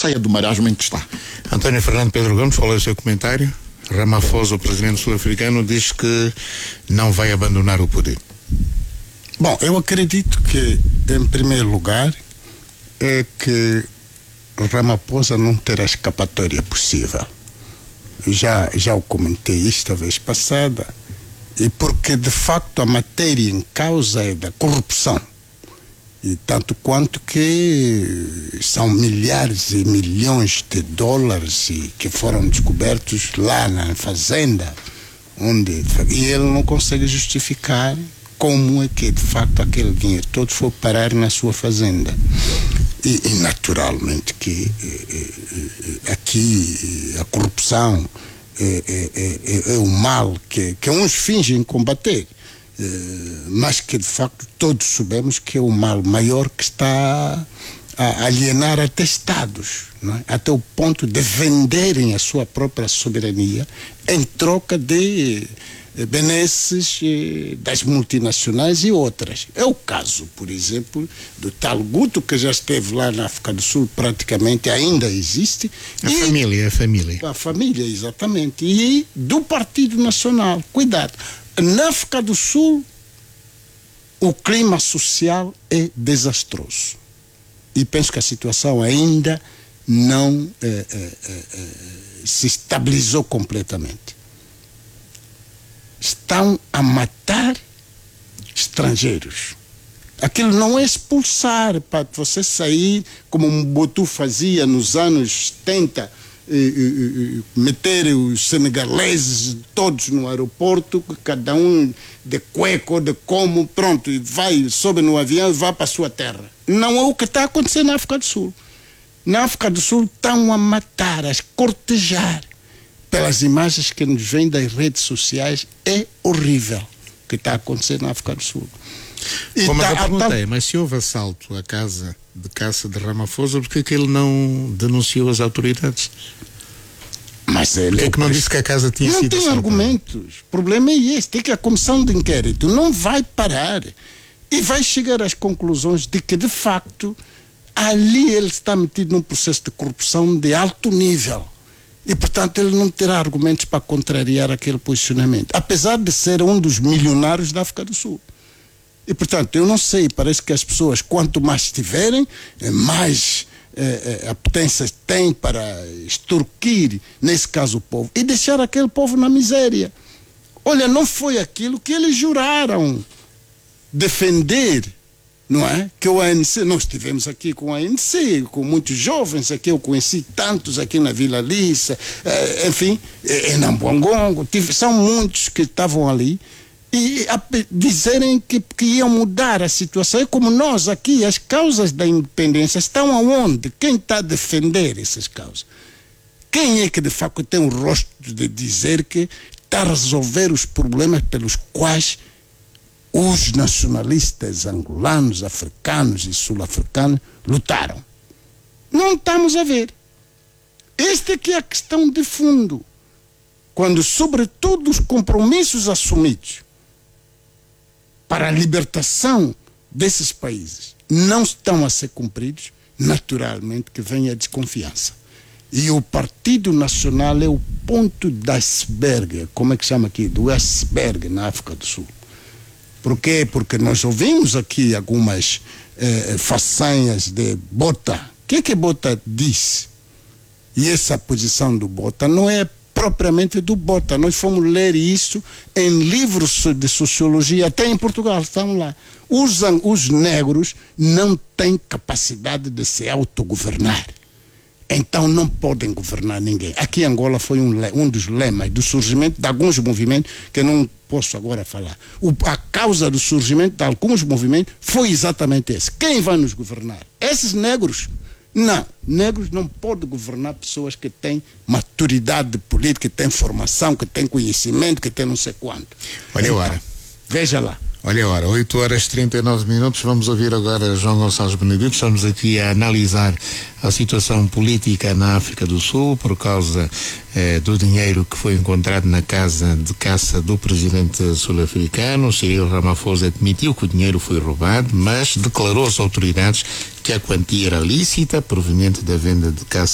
saia do marasmo em que está. António Fernando Pedro Gomes, qual é o seu comentário? Ramaphosa, o presidente sul-africano, diz que não vai abandonar o poder. Bom, eu acredito que, em primeiro lugar, é que Ramaphosa não terá escapatória possível. Já o comentei isto a vez passada, e porque de facto a matéria em causa é da corrupção, e tanto quanto que são milhares e milhões de dólares que foram descobertos lá na fazenda, e ele não consegue justificar como é que de facto aquele dinheiro todo foi parar na sua fazenda. E naturalmente que aqui a corrupção é o mal que uns fingem combater, mas que de facto todos sabemos que é o mal maior que está a alienar até Estados, não é? Até o ponto de venderem a sua própria soberania em troca de benesses das multinacionais e outras. É o caso, por exemplo, do tal Guto, que já esteve lá na África do Sul, praticamente ainda existe. A família, exatamente. E do Partido Nacional. Cuidado. Na África do Sul, o clima social é desastroso. E penso que a situação ainda não se estabilizou completamente. Estão a matar estrangeiros. Aquilo não é expulsar para você sair, como Mobutu fazia nos anos 70, meter os senegaleses todos no aeroporto, cada um de cueca ou de como, pronto, e vai, sobe no avião e vai para a sua terra. Não é o que está acontecendo na África do Sul. Na África do Sul estão a matar, a cortejar. Pelas imagens que nos vêm das redes sociais, é horrível o que está acontecendo na África do Sul. Mas a pergunta é, mas se houve assalto à casa de caça de Ramaphosa, por que ele não denunciou as autoridades? Mas ele... Por que não disse que a casa tinha sido assaltada? Não tem argumentos. O problema é este, é que a comissão de inquérito não vai parar e vai chegar às conclusões de que, de facto, ali ele está metido num processo de corrupção de alto nível. E, portanto, ele não terá argumentos para contrariar aquele posicionamento, apesar de ser um dos milionários da África do Sul. E, portanto, eu não sei, parece que as pessoas, quanto mais tiverem, mais a potência têm para extorquir, nesse caso, o povo, e deixar aquele povo na miséria. Olha, não foi aquilo que eles juraram defender, não é? Que o ANC, nós estivemos aqui com o ANC, com muitos jovens aqui, eu conheci tantos aqui na Vila Lissa, enfim, em Nambuangongo, são muitos que estavam ali, e dizerem que iam mudar a situação. É como nós aqui, as causas da independência estão aonde? Quem está a defender essas causas? Quem é que de facto tem o rosto de dizer que está a resolver os problemas pelos quais os nacionalistas angolanos, africanos e sul-africanos lutaram? Não estamos a ver. Esta aqui é a questão de fundo. Quando, sobretudo, os compromissos assumidos para a libertação desses países não estão a ser cumpridos, naturalmente que vem a desconfiança. E o Partido Nacional é o ponto do iceberg, como é que chama aqui? Do iceberg na África do Sul. Por quê? Porque nós ouvimos aqui algumas façanhas de Botha. O que Botha disse? E essa posição do Botha não é propriamente do Botha. Nós fomos ler isso em livros de sociologia, até em Portugal, estão lá. Os negros não têm capacidade de se autogovernar. Então não podem governar ninguém. Aqui em Angola foi um dos lemas do surgimento de alguns movimentos, que eu não posso agora falar. A causa do surgimento de alguns movimentos foi exatamente esse. Quem vai nos governar? Esses negros? Não. Negros não podem governar pessoas que têm maturidade política, que têm formação, que têm conhecimento, que têm não sei quanto. Olha a hora. Veja lá. Olha a hora, 8h39. Vamos ouvir agora João Gonçalves Benedito. Estamos aqui a analisar a situação política na África do Sul por causa do dinheiro que foi encontrado na casa de caça do presidente sul-africano. Cyril Ramaphosa admitiu que o dinheiro foi roubado, mas declarou às autoridades que a quantia era lícita, proveniente da venda de caça